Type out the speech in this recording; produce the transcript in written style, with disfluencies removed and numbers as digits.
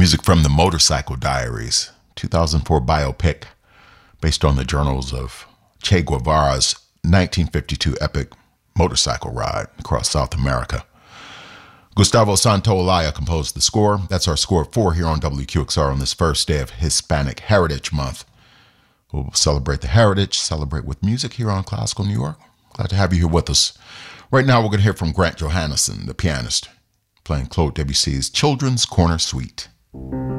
Music from the Motorcycle Diaries, 2004 biopic based on the journals of Che Guevara's 1952 epic motorcycle ride across South America. Gustavo Santaolalla composed the score. That's our score 4 here on WQXR on this first day of Hispanic Heritage Month. We'll celebrate the heritage, celebrate with music here on Classical New York. Glad to have you here with us. Right now, we're going to hear from Grant Johannesson, the pianist, playing Claude Debussy's Children's Corner Suite.